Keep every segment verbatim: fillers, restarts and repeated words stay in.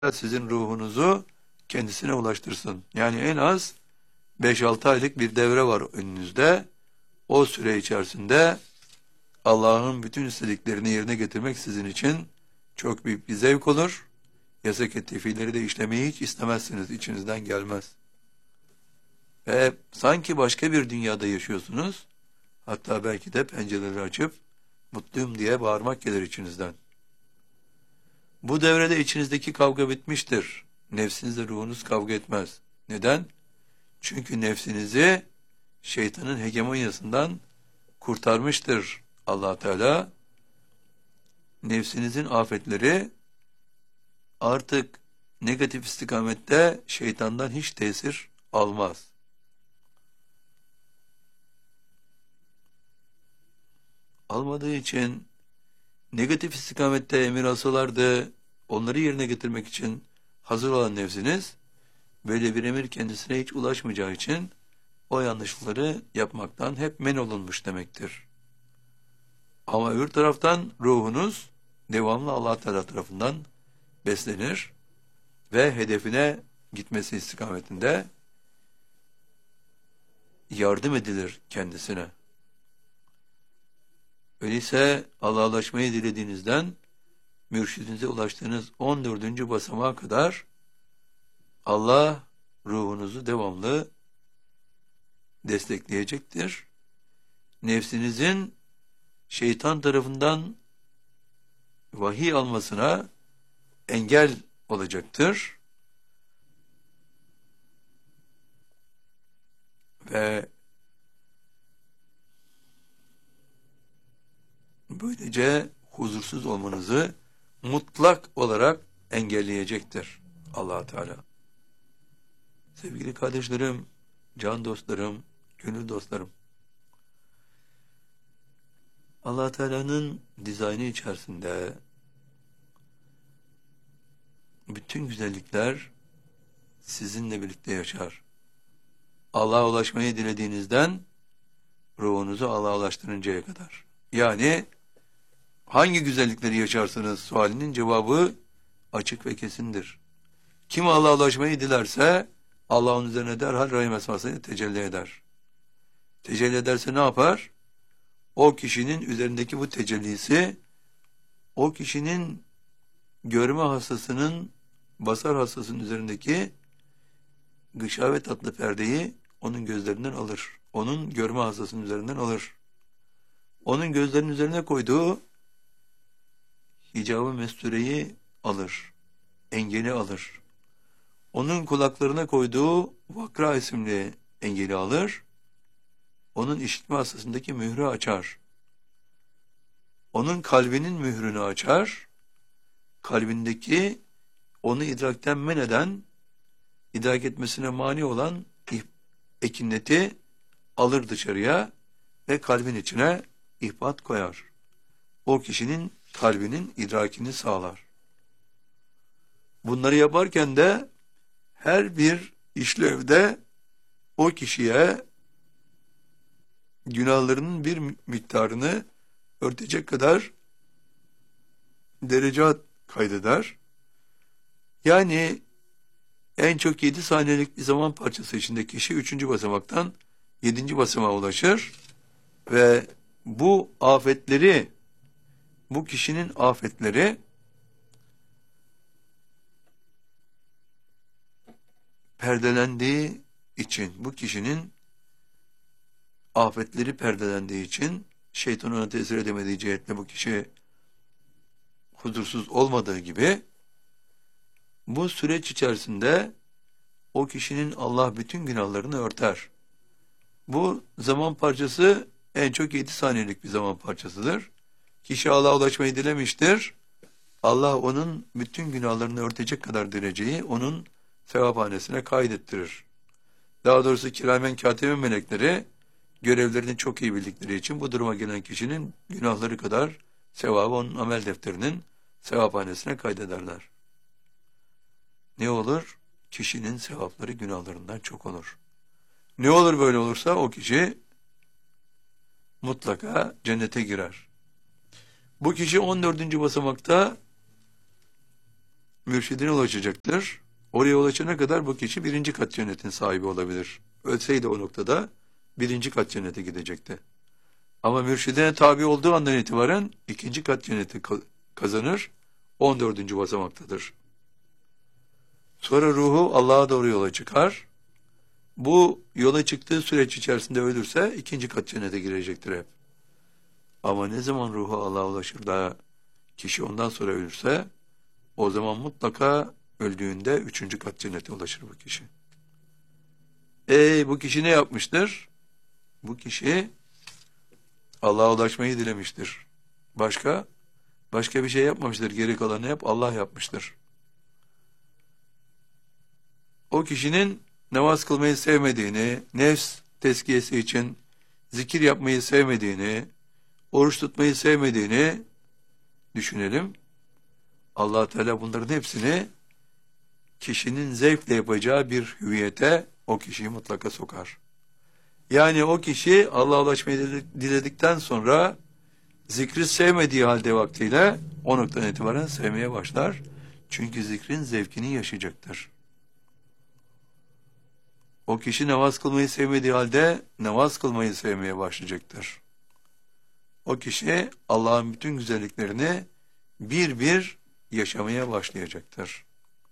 sizin ruhunuzu kendisine ulaştırsın. Yani en az beş altı aylık bir devre var önünüzde. O süre içerisinde Allah'ın bütün istediklerini yerine getirmek sizin için çok büyük bir zevk olur. Yasak ettiği fiilleri de işlemeyi hiç istemezsiniz, içinizden gelmez. Ve sanki başka bir dünyada yaşıyorsunuz. Hatta belki de pencereleri açıp mutluyum diye bağırmak gelir içinizden. Bu devrede içinizdeki kavga bitmiştir. Nefsinizle ruhunuz kavga etmez. Neden? Çünkü nefsinizi şeytanın hegemonyasından kurtarmıştır Allah Teala. Nefsinizin afetleri artık negatif istikamette şeytandan hiç tesir almaz. Almadığı için negatif istikamette emir alsalardı, onları yerine getirmek için hazır olan nefsiniz, böyle bir emir kendisine hiç ulaşmayacağı için o yanlışları yapmaktan hep men olunmuş demektir. Ama öbür taraftan ruhunuz devamlı Allah Teala tarafından beslenir ve hedefine gitmesi istikametinde yardım edilir kendisine. Öyleyse Allah'laşmayı dilediğinizden mürşidinize ulaştığınız on dördüncü basamağa kadar Allah ruhunuzu devamlı destekleyecektir. Nefsinizin şeytan tarafından vahiy almasına engel olacaktır. Ve böylece huzursuz olmanızı mutlak olarak engelleyecektir Allah Teala. Sevgili kardeşlerim, can dostlarım, gönül dostlarım, Allah Teala'nın dizaynı içerisinde bütün güzellikler sizinle birlikte yaşar. Allah'a ulaşmayı dilediğinizden ruhunuzu Allah'a ulaştırıncaya kadar. Yani hangi güzellikleri yaşarsınız sualinin cevabı açık ve kesindir. Kim Allah'a ulaşmayı dilerse Allah onun üzerine derhal rahim esmasıyla tecelli eder. Tecelli ederse ne yapar? O kişinin üzerindeki bu tecellisi o kişinin görme hastasının basar hastasının üzerindeki gışavet adlı perdeyi onun gözlerinden alır. Onun görme hastasının üzerinden alır. Onun gözlerinin üzerine koyduğu hicab-ı mestureyi alır. Engeli alır. Onun kulaklarına koyduğu vakra isimli engeli alır. Onun işitme hastasındaki mührü açar. Onun kalbinin mührünü açar. Kalbindeki onu idrakten men eden, idrak etmesine mani olan ekineti alır dışarıya ve kalbin içine ihbat koyar. O kişinin kalbinin idrakini sağlar. Bunları yaparken de her bir işlevde o kişiye günahlarının bir miktarını örtecek kadar derecat kaydeder. Yani en çok yedi saniyelik bir zaman parçası içinde kişi üçüncü basamaktan yedinci basamağa ulaşır ve bu afetleri, bu kişinin afetleri perdelendiği için, bu kişinin afetleri perdelendiği için şeytan ona tesir edemediği cihetle bu kişi huzursuz olmadığı gibi bu süreç içerisinde o kişinin Allah bütün günahlarını örter. Bu zaman parçası en çok yedi saniyelik bir zaman parçasıdır. Kişi Allah'a ulaşmayı dilemiştir. Allah onun bütün günahlarını örtecek kadar dereceyi onun sevaphanesine kaydettirir. Daha doğrusu kiramen katiben melekleri görevlerini çok iyi bildikleri için bu duruma gelen kişinin günahları kadar sevabı onun amel defterinin sevaphanesine kaydederler. Ne olur? Kişinin sevapları günahlarından çok olur. Ne olur böyle olursa o kişi mutlaka cennete girer. Bu kişi on dördüncü basamakta mürşidine ulaşacaktır. Oraya ulaşana kadar bu kişi birinci kat cennetin sahibi olabilir. Ölseydi o noktada birinci kat cennete gidecekti. Ama mürşidine tabi olduğu andan itibaren ikinci kat cenneti kazanır. on dördüncü basamaktadır. Sonra ruhu Allah'a doğru yola çıkar. Bu yola çıktığı süreç içerisinde ölürse ikinci kat cennete girecektir hep. Ama ne zaman ruhu Allah'a ulaşır da kişi ondan sonra ölürse o zaman mutlaka öldüğünde üçüncü kat cennete ulaşır bu kişi. E bu kişi ne yapmıştır? Bu kişi Allah'a ulaşmayı dilemiştir. Başka? Başka bir şey yapmamıştır. Geri kalanı hep Allah yapmıştır. O kişinin namaz kılmayı sevmediğini, nefs tezkiyesi için zikir yapmayı sevmediğini, oruç tutmayı sevmediğini düşünelim. Allah Teala bunların hepsini kişinin zevkle yapacağı bir hüviyete o kişiyi mutlaka sokar. Yani o kişi Allah'a ulaşmayı diledikten sonra zikri sevmediği halde vaktiyle o noktadan itibaren sevmeye başlar. Çünkü zikrin zevkini yaşayacaktır. O kişi namaz kılmayı sevmediği halde namaz kılmayı sevmeye başlayacaktır. O kişi Allah'ın bütün güzelliklerini bir bir yaşamaya başlayacaktır.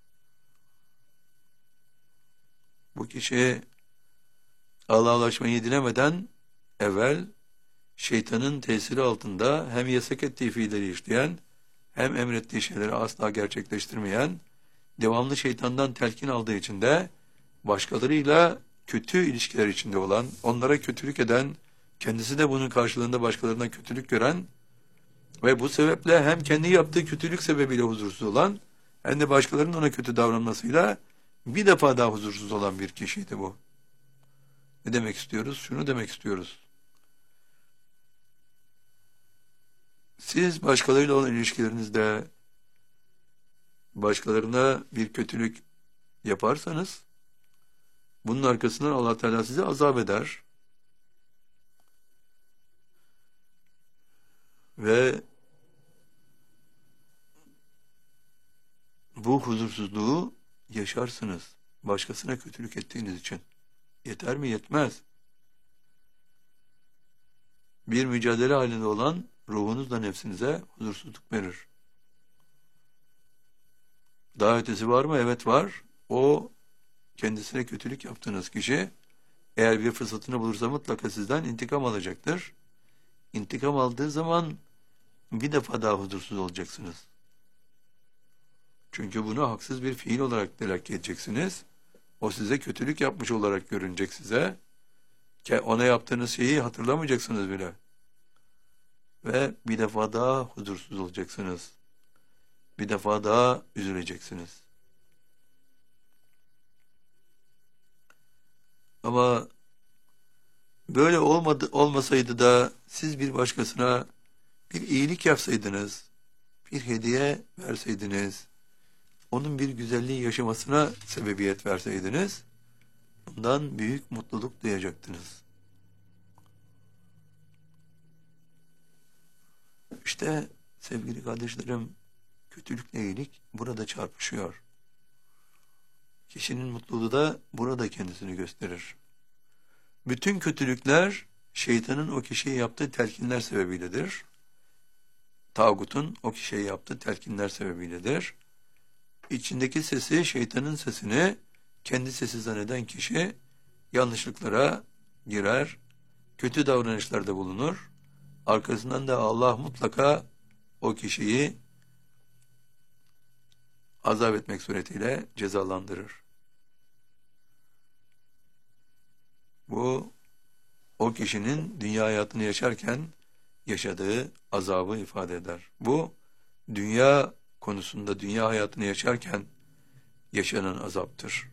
Bu kişi Allah'a ulaşmayı dilemeden evvel şeytanın tesiri altında hem yasak ettiği fiilleri işleyen hem emrettiği şeyleri asla gerçekleştirmeyen, devamlı şeytandan telkin aldığı için de başkalarıyla kötü ilişkiler içinde olan, onlara kötülük eden, kendisi de bunun karşılığında başkalarına kötülük gören ve bu sebeple hem kendi yaptığı kötülük sebebiyle huzursuz olan hem de başkalarının ona kötü davranmasıyla bir defa daha huzursuz olan bir kişiydi bu. Ne demek istiyoruz? Şunu demek istiyoruz. Siz başkalarıyla olan ilişkilerinizde başkalarına bir kötülük yaparsanız bunun arkasından Allah Teala size azap eder. Ve bu huzursuzluğu yaşarsınız. Başkasına kötülük ettiğiniz için. Yeter mi? Yetmez. Bir mücadele halinde olan ruhunuzla nefsinize huzursuzluk verir. Daha ötesi var mı? Evet var. O kendisine kötülük yaptığınız kişi eğer bir fırsatını bulursa mutlaka sizden intikam alacaktır. İntikam aldığı zaman bir defa daha huzursuz olacaksınız. Çünkü bunu haksız bir fiil olarak telakki edeceksiniz. O size kötülük yapmış olarak görünecek size. Ki ona yaptığınız şeyi hatırlamayacaksınız bile. Ve bir defa daha huzursuz olacaksınız. Bir defa daha üzüleceksiniz. Ama böyle olmadı, olmasaydı da siz bir başkasına bir iyilik yapsaydınız, bir hediye verseydiniz, onun bir güzelliği yaşamasına sebebiyet verseydiniz, bundan büyük mutluluk duyacaktınız. İşte sevgili kardeşlerim, kötülükle iyilik burada çarpışıyor. Kişinin mutluluğu da burada kendisini gösterir. Bütün kötülükler şeytanın o kişiye yaptığı telkinler sebebiyledir. Tağutun o kişiye yaptığı telkinler sebebiyledir. İçindeki sesi, şeytanın sesini kendi sesi zanneden kişi yanlışlıklara girer, kötü davranışlarda bulunur. Arkasından da Allah mutlaka o kişiyi azap etmek suretiyle cezalandırır. Bu o kişinin dünya hayatını yaşarken yaşadığı azabı ifade eder. Bu dünya konusunda dünya hayatını yaşarken yaşanan azaptır.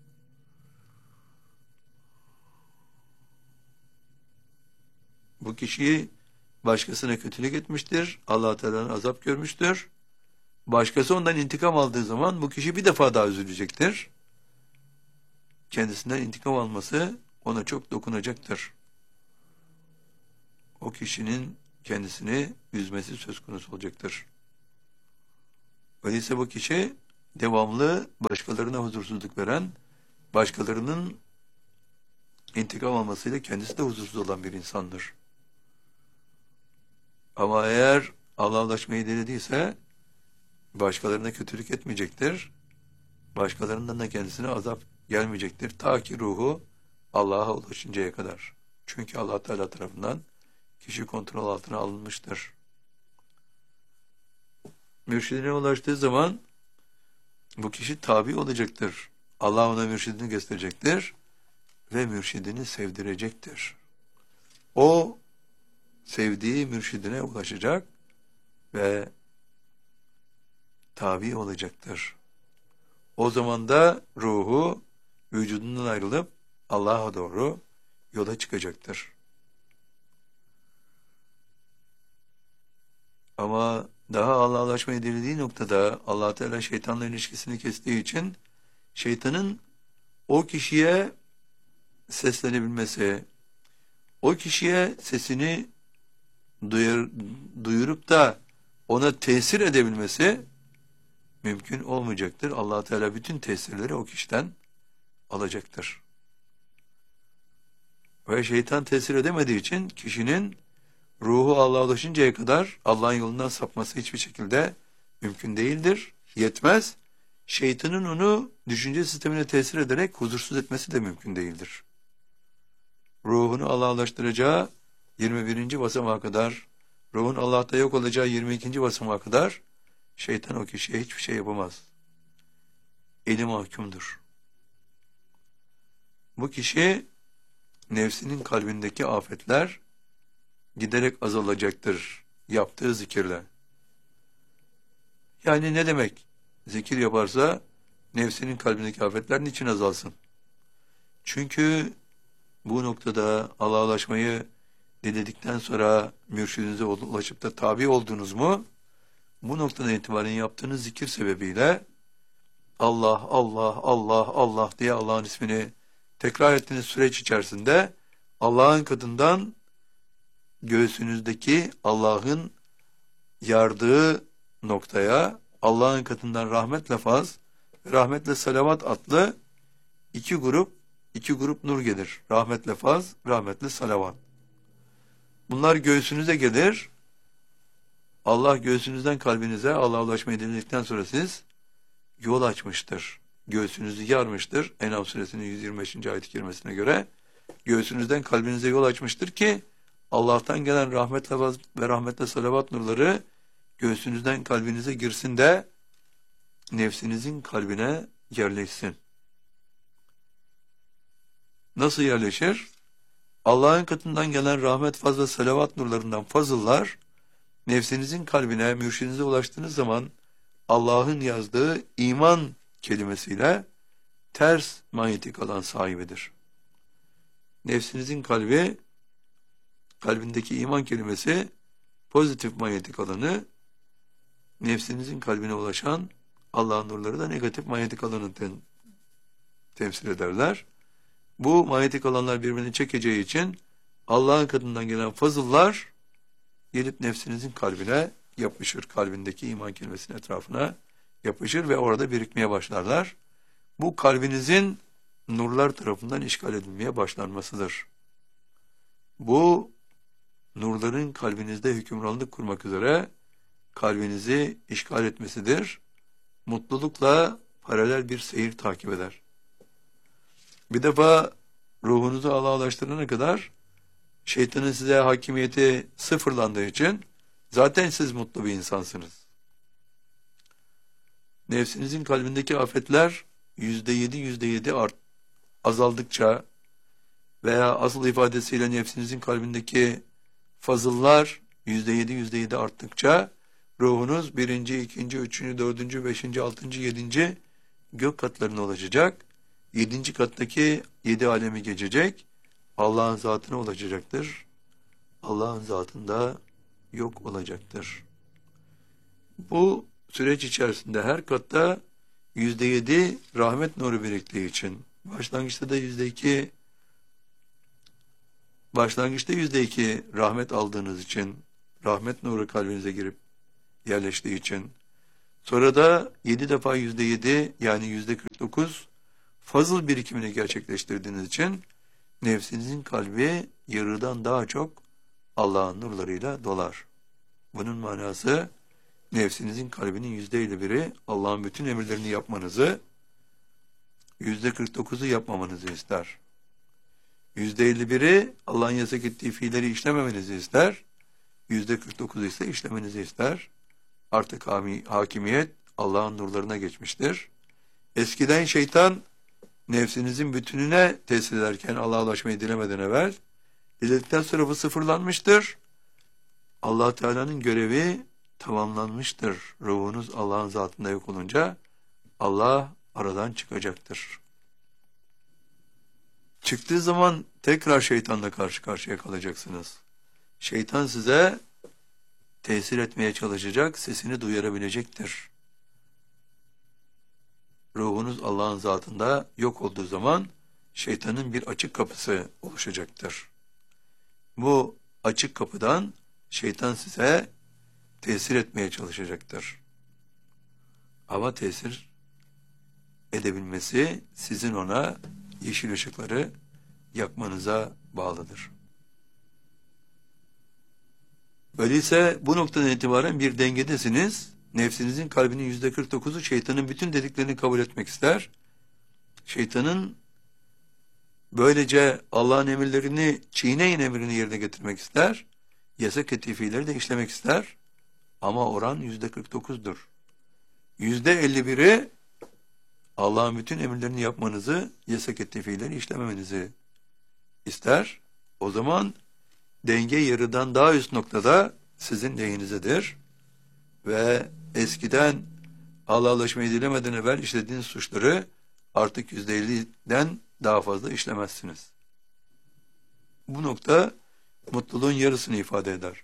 Bu kişiyi başkasına kötülük etmiştir. Allah Teala'nın azap görmüştür. Başkası ondan intikam aldığı zaman bu kişi bir defa daha üzülecektir. Kendisinden intikam alması ona çok dokunacaktır. O kişinin kendisini üzmesi söz konusu olacaktır. Öyleyse bu kişi devamlı başkalarına huzursuzluk veren, başkalarının intikam almasıyla kendisi de huzursuz olan bir insandır. Ama eğer Allah'laşmayı denediyse başkalarına kötülük etmeyecektir. Başkalarından da kendisine azap gelmeyecektir. Ta ki ruhu Allah'a ulaşıncaya kadar. Çünkü Allah Teala tarafından kişi kontrol altına alınmıştır. Mürşidine ulaştığı zaman bu kişi tabi olacaktır. Allah ona mürşidini gösterecektir ve mürşidini sevdirecektir. O sevdiği mürşidine ulaşacak ve tabi olacaktır. O zaman da ruhu vücudundan ayrılıp Allah'a doğru yola çıkacaktır. Ama daha Allah'laşmayı dilediği noktada Allah Teala şeytanla ilişkisini kestiği için şeytanın o kişiye seslenebilmesi, o kişiye sesini duyur, duyurup da ona tesir edebilmesi mümkün olmayacaktır. Allah Teala bütün tesirleri o kişiden alacaktır. Ve şeytan tesir edemediği için kişinin ruhu Allah'a ulaşıncaya kadar Allah'ın yolundan sapması hiçbir şekilde mümkün değildir. Yetmez. Şeytanın onu düşünce sistemine tesir ederek huzursuz etmesi de mümkün değildir. Ruhunu Allah'a ulaştıracağı yirmi birinci basamağa kadar, ruhun Allah'ta yok olacağı yirmi ikinci basamağa kadar şeytan o kişiye hiçbir şey yapamaz. Eli mahkumdur. Bu kişi nefsinin kalbindeki afetler giderek azalacaktır yaptığı zikirle. Yani ne demek? Zikir yaparsa nefsinin kalbindeki afetler niçin azalsın? Çünkü bu noktada Allah'a ulaşmayı diledikten sonra mürşidinize ulaşıp da tabi oldunuz mu? Bu noktadan itibaren yaptığınız zikir sebebiyle Allah, Allah, Allah, Allah diye Allah'ın ismini tekrar ettiğiniz süreç içerisinde Allah'ın katından göğsünüzdeki Allah'ın yardığı noktaya Allah'ın katından rahmetle faz, rahmetle salavat adlı iki grup, iki grup nur gelir. Rahmetle faz, rahmetle salavat. Bunlar göğsünüze gelir. Allah göğsünüzden kalbinize Allah'a ulaşmayı denedikten sonra siz yol açmıştır. Göğsünüzü yarmıştır. En'am suresinin yüz yirmi beşinci ayet-i kerimesine göre göğsünüzden kalbinize yol açmıştır ki Allah'tan gelen rahmetle ve rahmetle salavat nurları göğsünüzden kalbinize girsin de nefsinizin kalbine yerleşsin. Nasıl yerleşir? Allah'ın katından gelen rahmet, faz ve salavat nurlarından fazıllar nefsinizin kalbine, mürşidinize ulaştığınız zaman Allah'ın yazdığı iman kelimesiyle ters manyetik alan sahibidir. Nefsinizin kalbi, kalbindeki iman kelimesi pozitif manyetik alanı, nefsinizin kalbine ulaşan Allah'ın nurları da negatif manyetik alanı tem temsil ederler. Bu manyetik alanlar birbirini çekeceği için Allah'ın katından gelen fazıllar gelip nefsinizin kalbine yapışır. Kalbindeki iman kelimesinin etrafına yapışır ve orada birikmeye başlarlar. Bu kalbinizin nurlar tarafından işgal edilmeye başlanmasıdır. Bu nurların kalbinizde hükümranlık kurmak üzere kalbinizi işgal etmesidir. Mutlulukla paralel bir seyir takip eder. Bir defa ruhunuzu Allah'a ulaştırana kadar şeytanın size hakimiyeti sıfırlandığı için zaten siz mutlu bir insansınız. Nefsinizin kalbindeki afetler yüzde yedi yüzde yedi art, azaldıkça veya asıl ifadesiyle nefsinizin kalbindeki fazıllar yüzde yedi yüzde yedi arttıkça ruhunuz birinci, ikinci, üçüncü, dördüncü, beşinci, altıncı, yedinci gök katlarına ulaşacak. Yedinci kattaki yedi alemi geçecek. Allah'ın zatına ulaşacaktır. Allah'ın zatında yok olacaktır. Bu süreç içerisinde her katta yüzde yedi rahmet nuru biriktiği için başlangıçta da yüzde iki başlangıçta yüzde iki rahmet aldığınız için rahmet nuru kalbinize girip yerleştiği için Sonra da yedi defa yüzde yedi yani yüzde kırk dokuz fazıl birikimini gerçekleştirdiğiniz için nefsinizin kalbi yarıdan daha çok Allah'ın nurlarıyla dolar. Bunun manası nefsinizin kalbinin yüzde elli biri Allah'ın bütün emirlerini yapmanızı, yüzde kırk dokuzu yapmamanızı ister. Yüzde elli biri Allah'ın yasak ettiği fiilleri işlememenizi ister. Yüzde kırk dokuzu ise işlemenizi ister. Artık hakimiyet Allah'ın nurlarına geçmiştir. Eskiden şeytan nefsinizin bütününe tesir ederken Allah'a ulaşmayı dilemeden evvel, diledikten sonra bu sıfırlanmıştır. Allah Teala'nın görevi tamamlanmıştır. Ruhunuz Allah'ın zatında yok olunca Allah aradan çıkacaktır. Çıktığı zaman tekrar şeytanla karşı karşıya kalacaksınız. Şeytan size tesir etmeye çalışacak, sesini duyurabilecektir. Ruhunuz Allah'ın zatında yok olduğu zaman şeytanın bir açık kapısı oluşacaktır. Bu açık kapıdan şeytan size tesir etmeye çalışacaktır. Ama tesir edebilmesi sizin ona yeşil ışıkları yakmanıza bağlıdır. Öyleyse bu noktadan itibaren bir dengedesiniz. Nefsinizin kalbinin yüzde kırk dokuzu şeytanın bütün dediklerini kabul etmek ister. Şeytanın böylece Allah'ın emirlerini çiğneyin emrini yerine getirmek ister. Yasak ettiği fiilleri de işlemek ister. Ama oran yüzde kırk dokuzdur. Yüzde elli biri Allah'ın bütün emirlerini yapmanızı, yasak ettiği fiilleri işlememenizi ister. O zaman denge yarıdan daha üst noktada sizin lehinizedir. Ve eskiden Allah'a ulaşmayı dilemeden evvel işlediğiniz suçları artık yüzde elliden daha fazla işlemezsiniz. Bu nokta mutluluğun yarısını ifade eder.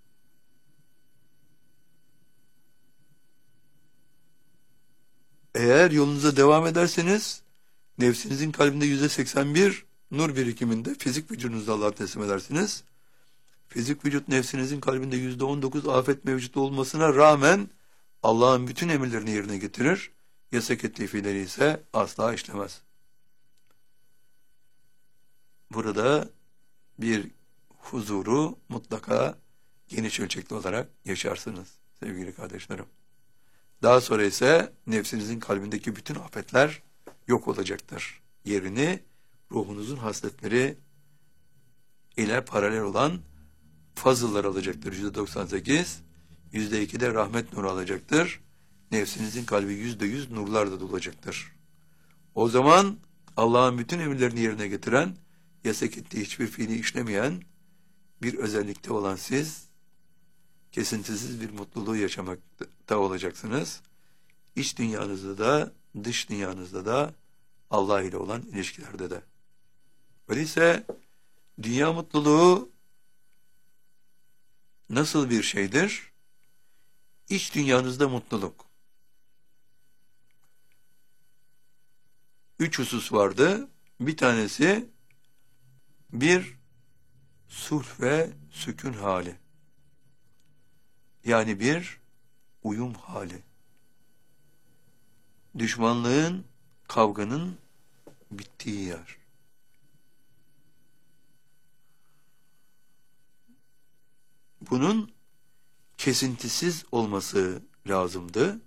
Eğer yolunuza devam ederseniz nefsinizin kalbinde yüzde seksen bir nur birikiminde fizik vücudunuzu Allah'a teslim edersiniz. Fizik vücut nefsinizin kalbinde yüzde on dokuz afet mevcut olmasına rağmen Allah'ın bütün emirlerini yerine getirir. Yasak ettiği fiilleri ise asla işlemez. Burada bir huzuru mutlaka geniş ölçekli olarak yaşarsınız sevgili kardeşlerim. Daha sonra ise nefsinizin kalbindeki bütün afetler yok olacaktır. Yerini ruhunuzun hasletleri ile paralel olan fazıllar alacaktır. yüzde doksan sekiz, yüzde iki de rahmet nuru alacaktır. Nefsinizin kalbi yüzde yüz nurlarla dolacaktır. O zaman Allah'ın bütün emirlerini yerine getiren, yasak ettiği hiçbir fiili işlemeyen bir özellikte olan siz, kesintisiz bir mutluluğu yaşamakta olacaksınız. İç dünyanızda da, dış dünyanızda da, Allah ile olan ilişkilerde de. Öyleyse dünya mutluluğu nasıl bir şeydir? İç dünyanızda mutluluk. Üç husus vardı. Bir tanesi bir sulh ve sükun hali. Yani bir uyum hali. Düşmanlığın, kavganın bittiği yer. Bunun kesintisiz olması lazımdı.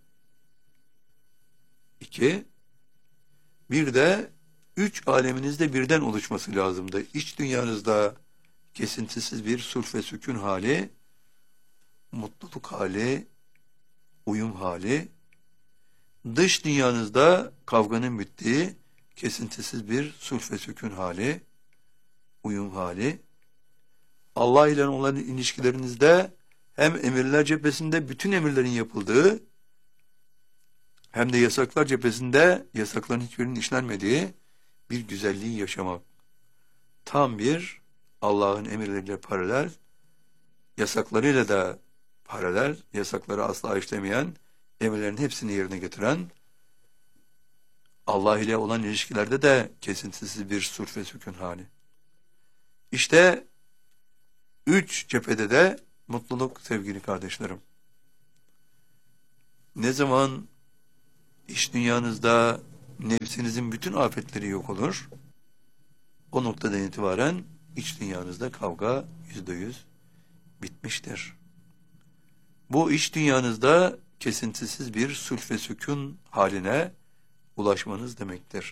İki, bir de üç aleminizde birden oluşması lazımdı. İç dünyanızda kesintisiz bir sulh ve sükun hali, mutluluk hali, uyum hali, dış dünyanızda kavganın bittiği kesintisiz bir sulh ve sükun hali, uyum hali, Allah ile olan ilişkilerinizde hem emirler cephesinde bütün emirlerin yapıldığı, hem de yasaklar cephesinde yasakların hiçbirinin işlenmediği bir güzelliği yaşamak. Tam bir Allah'ın emirleriyle paralel, yasaklarıyla da paralel, yasakları asla işlemeyen, emirlerin hepsini yerine getiren, Allah ile olan ilişkilerde de kesintisiz bir sulh ve sükun hali. İşte üç cephede de mutluluk sevgili kardeşlerim. Ne zaman iç dünyanızda nefsinizin bütün afetleri yok olur, o noktadan itibaren iç dünyanızda kavga yüzde yüz bitmiştir. Bu iç dünyanızda kesintisiz bir sulh ve sükun haline ulaşmanız demektir.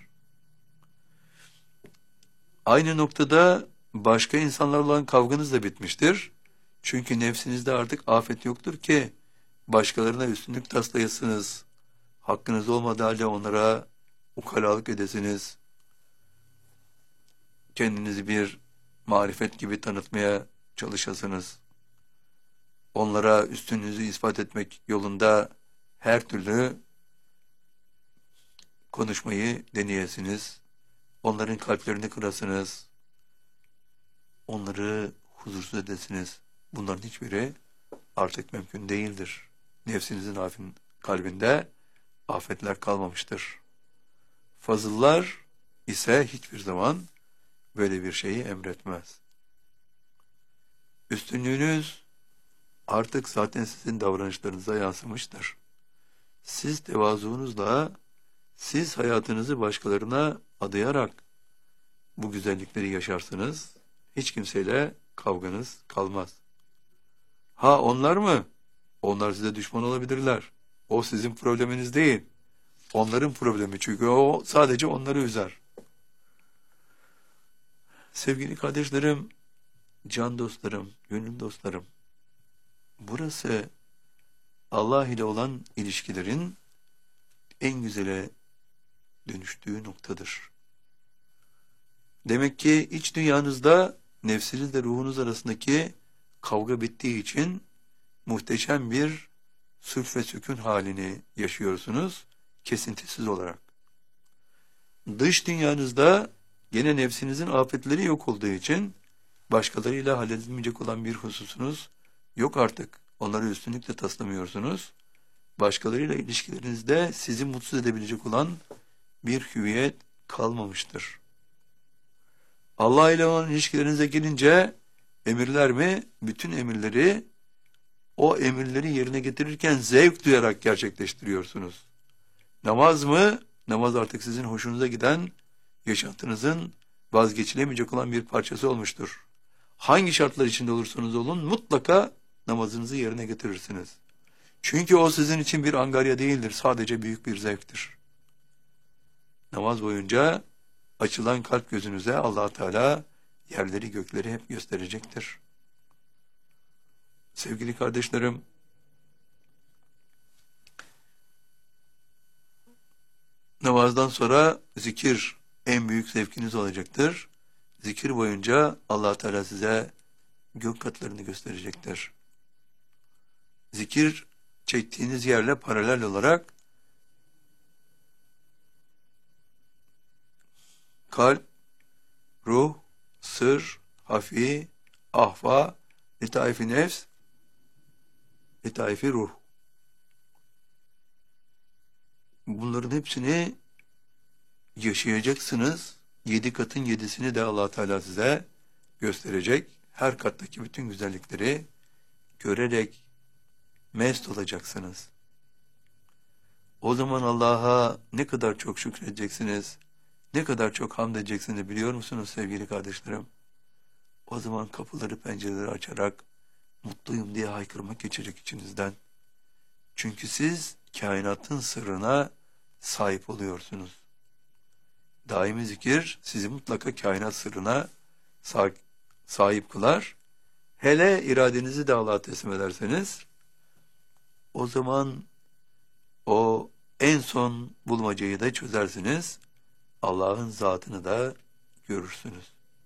Aynı noktada başka insanlarla olan kavganız da bitmiştir. Çünkü nefsinizde artık afet yoktur ki başkalarına üstünlük taslayasınız. Hakkınız olmadığı halde onlara ukalalık edesiniz. Kendinizi bir marifet gibi tanıtmaya çalışasınız. Onlara üstünlüğünüzü ispat etmek yolunda her türlü konuşmayı deneyesiniz. Onların kalplerini kırasınız. Onları huzursuz edesiniz. Bunların hiçbiri artık mümkün değildir. Nefsinizin afin, kalbinde afetler kalmamıştır. Fazıllar ise hiçbir zaman böyle bir şeyi emretmez. Üstünlüğünüz artık zaten sizin davranışlarınıza yansımıştır. Siz tevazuunuzla, siz hayatınızı başkalarına adayarak bu güzellikleri yaşarsınız. Hiç kimseyle kavganız kalmaz. Ha onlar mı? Onlar size düşman olabilirler. O sizin probleminiz değil. Onların problemi, çünkü o sadece onları üzer. Sevgili kardeşlerim, can dostlarım, gönül dostlarım, burası Allah ile olan ilişkilerin en güzele dönüştüğü noktadır. Demek ki iç dünyanızda nefsinizle ruhunuz arasındaki kavga bittiği için muhteşem bir sulh ve sükun halini yaşıyorsunuz, kesintisiz olarak. Dış dünyanızda gene nefsinizin afetleri yok olduğu için başkalarıyla halledilmeyecek olan bir hususunuz yok artık. Onları üstünlükle taslamıyorsunuz. Başkalarıyla ilişkilerinizde sizi mutsuz edebilecek olan bir hüviyet kalmamıştır. Allah ile olan ilişkilerinize gelince emirler mi? Bütün emirleri, o emirleri yerine getirirken zevk duyarak gerçekleştiriyorsunuz. Namaz mı? Namaz artık sizin hoşunuza giden, yaşantınızın vazgeçilemeyecek olan bir parçası olmuştur. Hangi şartlar içinde olursanız olun mutlaka namazınızı yerine getirirsiniz. Çünkü o sizin için bir angarya değildir, sadece büyük bir zevktir. Namaz boyunca açılan kalp gözünüze Allah Teala yerleri gökleri hep gösterecektir. Sevgili kardeşlerim, namazdan sonra zikir en büyük zevkiniz olacaktır. Zikir boyunca Allah Teala size gök katlarını gösterecektir. Zikir çektiğiniz yerle paralel olarak kalp, ruh, sır, hafi, ahva, litaifi nefs, litaifi ruh. Bunların hepsini yaşayacaksınız. Yedi katın yedisini de Allah Teala size gösterecek. Her kattaki bütün güzellikleri görerek mest olacaksınız. O zaman Allah'a ne kadar çok şükredeceksiniz, ne kadar çok hamd edeceksiniz biliyor musunuz sevgili kardeşlerim? O zaman kapıları pencereleri açarak mutluyum diye haykırmak geçecek içinizden. Çünkü siz kainatın sırrına sahip oluyorsunuz. Daimi zikir sizi mutlaka kainat sırrına sahip kılar. Hele iradenizi de Allah'a teslim ederseniz, o zaman o en son bulmacayı da çözersiniz. Allah'ın zatını da görürsünüz.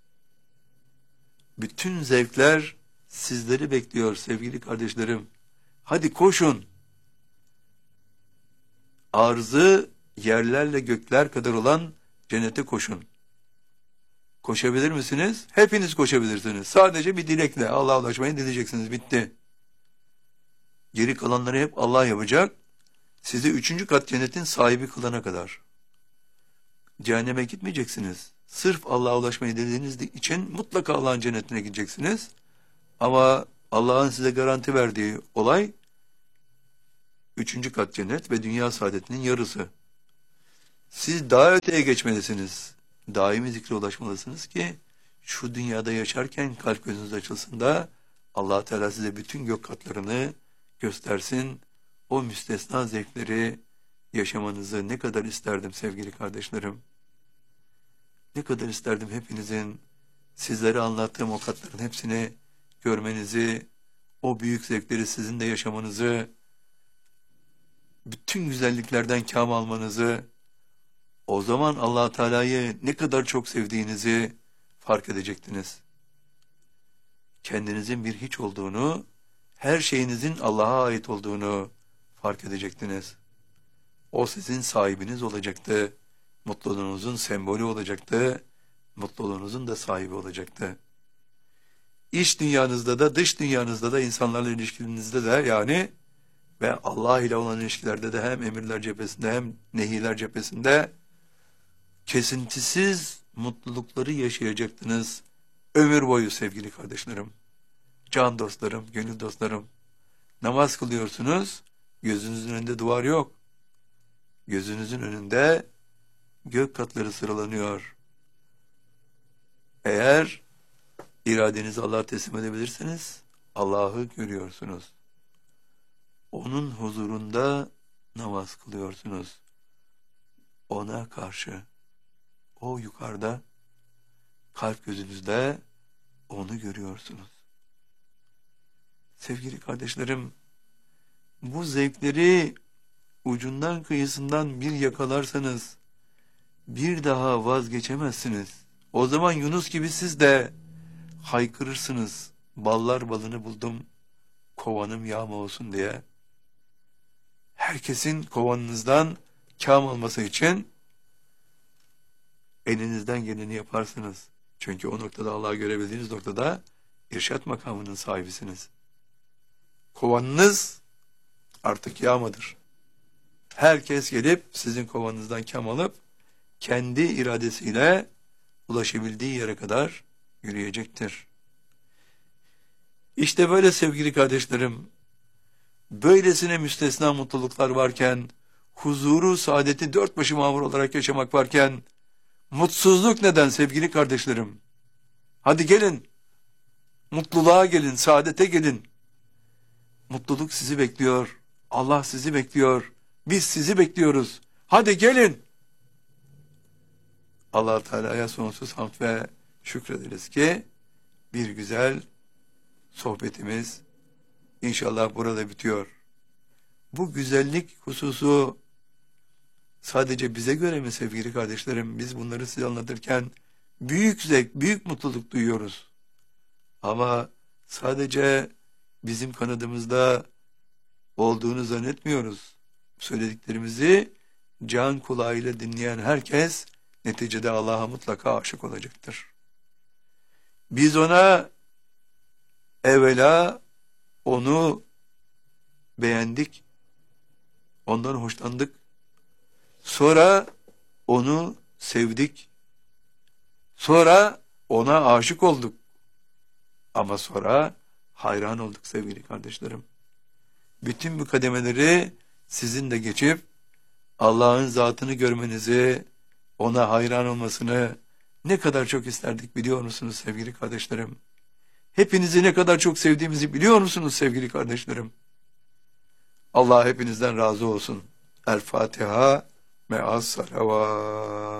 Bütün zevkler sizleri bekliyor sevgili kardeşlerim. Hadi koşun. Arzı yerlerle gökler kadar olan cennete koşun. Koşabilir misiniz? Hepiniz koşabilirsiniz. Sadece bir dilekle Allah'a ulaşmayı dileyeceksiniz. Bitti. Geri kalanları hep Allah yapacak. Sizi üçüncü kat cennetin sahibi kılana kadar. Cehenneme gitmeyeceksiniz. Sırf Allah'a ulaşmayı dilediğiniz için mutlaka Allah'ın cennetine gideceksiniz. Ama Allah'ın size garanti verdiği olay, Üçüncü kat cennet ve dünya saadetinin yarısı. Siz daha öteye geçmelisiniz. Daimi zikre ulaşmalısınız ki şu dünyada yaşarken kalp gözünüz açılsın da Allah Teala size bütün gök katlarını göstersin. O müstesna zevkleri yaşamanızı ne kadar isterdim sevgili kardeşlerim. Ne kadar isterdim hepinizin sizlere anlattığım o katların hepsini görmenizi, o büyük zevkleri sizin de yaşamanızı, bütün güzelliklerden kâm almanızı, o zaman Allah Teala'yı ne kadar çok sevdiğinizi fark edecektiniz. Kendinizin bir hiç olduğunu, her şeyinizin Allah'a ait olduğunu fark edecektiniz. O sizin sahibiniz olacaktı. Mutluluğunuzun sembolü olacaktı. Mutluluğunuzun da sahibi olacaktı. İç dünyanızda da dış dünyanızda da insanlarla ilişkinizde de yani ve Allah ile olan ilişkilerde de hem emirler cephesinde hem nehiler cephesinde kesintisiz mutlulukları yaşayacaktınız ömür boyu sevgili kardeşlerim. Can dostlarım, gönül dostlarım. Namaz kılıyorsunuz, gözünüzün önünde duvar yok. Gözünüzün önünde gök katları sıralanıyor. Eğer iradenizi Allah'a teslim edebilirseniz Allah'ı görüyorsunuz. Onun huzurunda namaz kılıyorsunuz. Ona karşı. O yukarıda, kalp gözünüzde onu görüyorsunuz. Sevgili kardeşlerim, bu zevkleri ucundan kıyısından bir yakalarsanız bir daha vazgeçemezsiniz. O zaman Yunus gibi siz de haykırırsınız. Ballar balını buldum, kovanım yağma olsun diye. Herkesin kovanınızdan kâm alması için elinizden geleni yaparsınız. Çünkü o noktada Allah'ı görebildiğiniz noktada irşat makamının sahibisiniz. Kovanınız artık yağmadır. Herkes gelip sizin kovanınızdan kâm alıp kendi iradesiyle ulaşabildiği yere kadar yürüyecektir. İşte böyle sevgili kardeşlerim, böylesine müstesna mutluluklar varken, huzuru, saadeti dört başı mamur olarak yaşamak varken, mutsuzluk neden sevgili kardeşlerim? Hadi gelin, mutluluğa gelin, saadete gelin. Mutluluk sizi bekliyor, Allah sizi bekliyor, biz sizi bekliyoruz. Hadi gelin. Allah Teala'ya sonsuz hamd ve şükrederiz ki bir güzel sohbetimiz inşallah burada bitiyor. Bu güzellik hususu sadece bize göre mi sevgili kardeşlerim? Biz bunları size anlatırken büyük zevk, büyük mutluluk duyuyoruz. Ama sadece bizim kanadımızda olduğunu zannetmiyoruz. Söylediklerimizi can kulağıyla dinleyen herkes neticede Allah'a mutlaka aşık olacaktır. Biz ona evvela onu beğendik, ondan hoşlandık. Sonra onu sevdik. Sonra ona aşık olduk. Ama sonra hayran olduk sevgili kardeşlerim. Bütün bu kademeleri sizin de geçip Allah'ın zatını görmenizi, ona hayran olmasını ne kadar çok isterdik biliyor musunuz sevgili kardeşlerim? Hepinizi ne kadar çok sevdiğimizi biliyor musunuz sevgili kardeşlerim? Allah hepinizden razı olsun. El Fatiha me'as salavat.